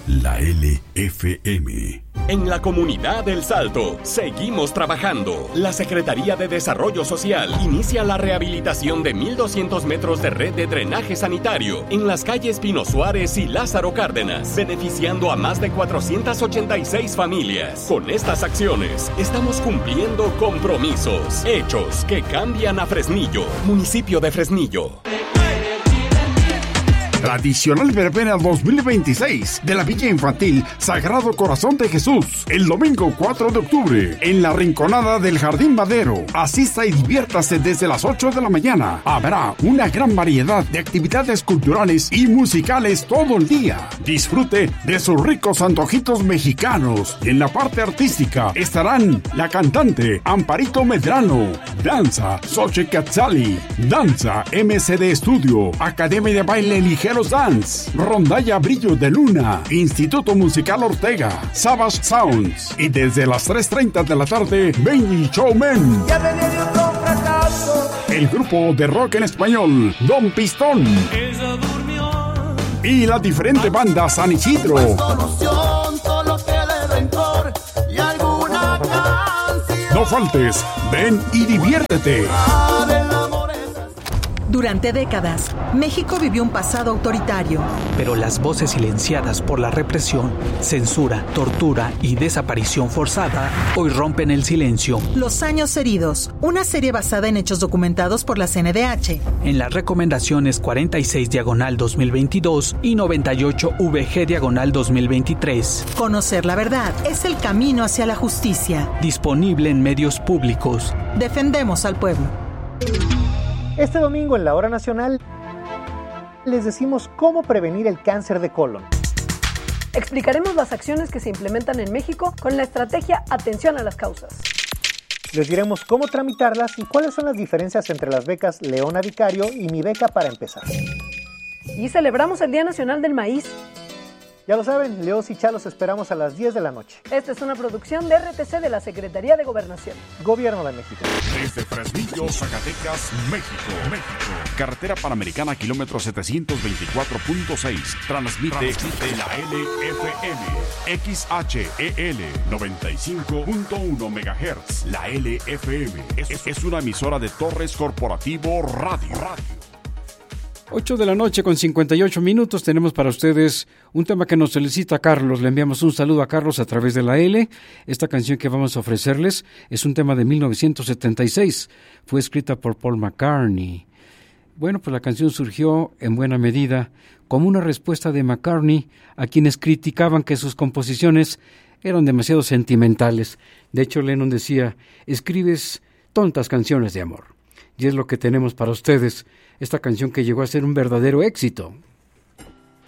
La LFM. En la comunidad del Salto, seguimos trabajando. La Secretaría de Desarrollo Social inicia la rehabilitación de 1,200 metros de red de drenaje sanitario en las calles Pino Suárez y Lázaro Cárdenas, beneficiando a más de 486 familias. Con estas acciones, estamos cumpliendo compromisos, hechos que cambian a Fresnillo, municipio de Fresnillo. Tradicional verbena 2026 de la Villa Infantil Sagrado Corazón de Jesús, el domingo 4 de octubre, en la Rinconada del Jardín Madero. Asista y diviértase desde las 8 de la mañana. Habrá una gran variedad de actividades culturales y musicales todo el día. Disfrute de sus ricos antojitos mexicanos. Y en la parte artística estarán la cantante Amparito Medrano, danza Xochitl Quetzali, danza MCD Studio, Academia de Baile Ligero Dance, Rondalla Brillo de Luna, Instituto Musical Ortega, Savage Sounds y desde las 3:30 de la tarde, Benny Showman. El grupo de rock en español, Don Pistón. Y la diferente banda San Isidro. No faltes, ven y diviértete. Durante décadas, México vivió un pasado autoritario. Pero las voces silenciadas por la represión, censura, tortura y desaparición forzada hoy rompen el silencio. Los años heridos, una serie basada en hechos documentados por la CNDH. En las recomendaciones 46/2022 y 98VG/2023. Conocer la verdad es el camino hacia la justicia. Disponible en medios públicos. Defendemos al pueblo. Este domingo en la Hora Nacional les decimos cómo prevenir el cáncer de colon. Explicaremos las acciones que se implementan en México con la estrategia Atención a las Causas. Les diremos cómo tramitarlas y cuáles son las diferencias entre las becas Leona Vicario y Mi Beca para Empezar. Y celebramos el Día Nacional del Maíz. Ya lo saben, Leos y Chalos esperamos a las 10 de la noche. Esta es una producción de RTC de la Secretaría de Gobernación. Gobierno de México. Desde Fresnillo, Zacatecas, México. Carretera Panamericana, kilómetro 724.6. Transmite la LFM. XHEL 95.1 MHz. La LFM es una emisora de Torres Corporativo Radio. 8 de la noche con 58 minutos tenemos para ustedes un tema que nos solicita Carlos. Le enviamos un saludo a Carlos a través de la L. Esta canción que vamos a ofrecerles es un tema de 1976. Fue escrita por Paul McCartney. Bueno, pues la canción surgió en buena medida como una respuesta de McCartney a quienes criticaban que sus composiciones eran demasiado sentimentales. De hecho, Lennon decía, escribes tontas canciones de amor. Y es lo que tenemos para ustedes, esta canción que llegó a ser un verdadero éxito.